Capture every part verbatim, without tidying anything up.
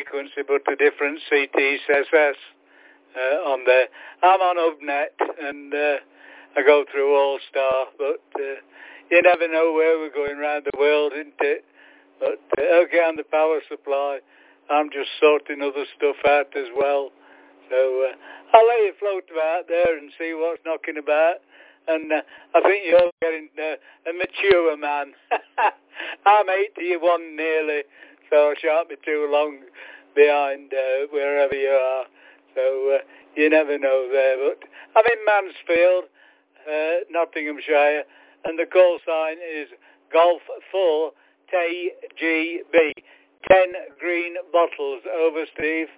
frequency, but a different C T S S uh, on there. I'm on HubNet, and uh, I go through All Star, but uh, you never know where we're going around the world, isn't it? But uh, okay, on the power supply, I'm just sorting other stuff out as well. So uh, I'll let you float about there and see what's knocking about. And uh, I think you're getting uh, a mature man. I'm eighty-one nearly, so I shan't be too long behind uh, wherever you are. So uh, you never know there. But I'm in Mansfield, uh, Nottinghamshire, and the call sign is Golf four T G B. Ten green bottles. Over, Steve.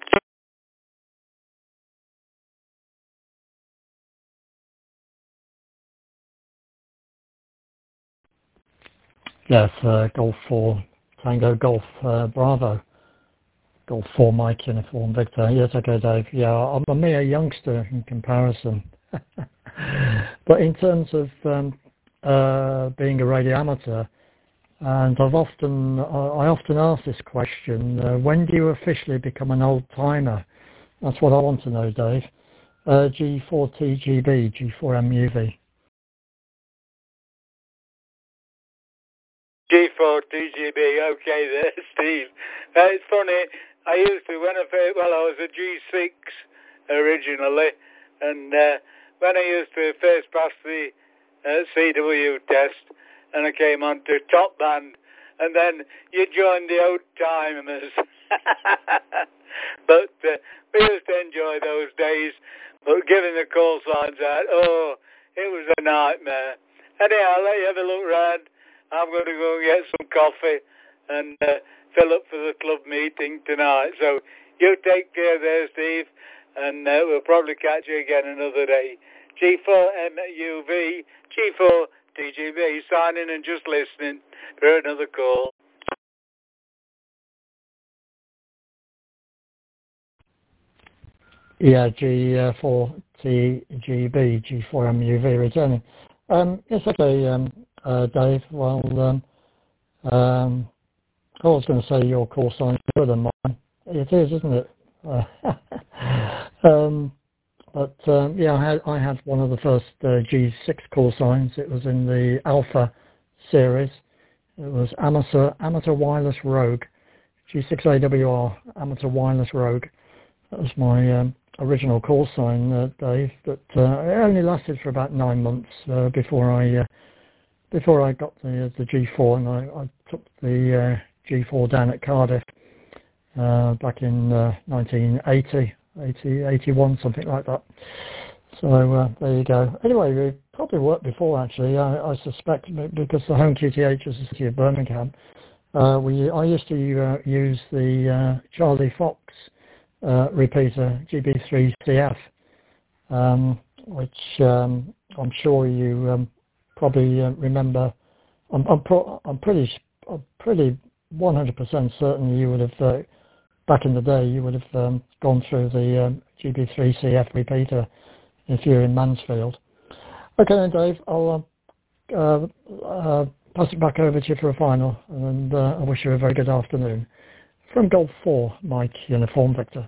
Yes, uh, Golf four, Tango Golf, uh, Bravo, Golf four, Mike Uniform Victor. Yes, okay, Dave. Yeah, I'm a mere youngster in comparison. But in terms of um, uh, being a radio amateur, and I've often, I I often ask this question, uh, when do you officially become an old-timer? That's what I want to know, Dave. Uh, G four T G B, G four M U V. G four T G B, okay there, Steve. Uh, it's funny, I used to, when I, first, well, I was a G six originally, and uh, when I used to first pass the uh, C W test, and I came on to top band, and then you joined the old timers. But uh, we used to enjoy those days, but giving the call signs out, oh, it was a nightmare. Anyhow, I'll let you have a look round. I'm going to go and get some coffee and uh, fill up for the club meeting tonight. So you take care there, Steve, and uh, we'll probably catch you again another day. G four M U V, G four T G B, signing and just listening for another call. Yeah, G four T G B, G four M U V returning. Um, it's okay, um, uh, Dave. Well, um, um, I was going to say your call sign's better than mine. It is, isn't it? Uh, um, but um, yeah, I had I had one of the first uh, G six call signs. It was in the Alpha series. It was Amateur Amateur Wireless Rogue, G six A W R Amateur Wireless Rogue. That was my um, original call sign, uh, Dave. But uh, it only lasted for about nine months uh, before I uh, before I got the the G four, and I, I took the uh, G four down at Cardiff uh, back in uh, nineteen eighty, eighty, eighty-one, something like that. So uh, there you go. Anyway, we probably worked before actually. I, I suspect because the home Q T H is the city of Birmingham. Uh, we I used to uh, use the uh, Charlie Fox uh, repeater G B three C F, um, which um, I'm sure you um, probably uh, remember. I'm I'm, pro- I'm pretty I'm pretty one hundred percent certain you would have uh, back in the day you would have um, gone through the um, G B three C F repeater if you're in Mansfield. Okay then, Dave. I'll uh, uh, uh, pass it back over to you for a final, and uh, I wish you a very good afternoon. From Golf four, Mike Uniform Victor.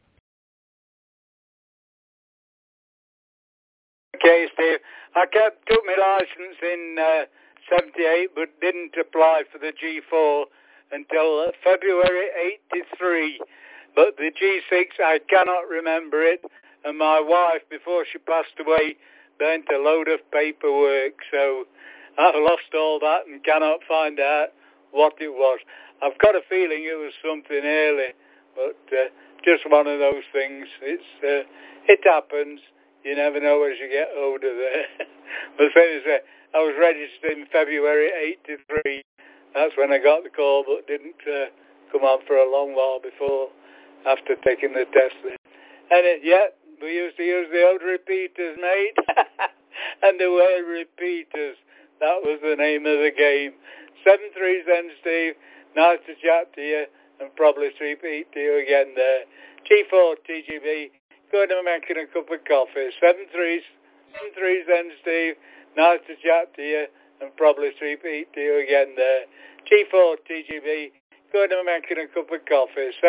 Okay, Steve. I kept took my license in uh, seventy-eight, but didn't apply for the G four until uh, February eighty-three. But the G six, I cannot remember it. And my wife, before she passed away, burnt a load of paperwork. So I've lost all that and cannot find out what it was. I've got a feeling it was something early, but uh, just one of those things. It's uh, it happens. You never know as you get older there. But as I say, I was registered in February eighty-three. That's when I got the call, but didn't uh, come on for a long while before, after taking the test there. And it, yeah, we used to use the old repeaters, mate. And they were repeaters. That was the name of the game. seven three then, Steve. Nice to chat to you, and probably to repeat to you again there. G four T G B. Going to making a cup of coffee. Seven threes, seven threes then, Steve. Nice to chat to you, and probably to repeat to you again there. G four T G B. Going to making a cup of coffee.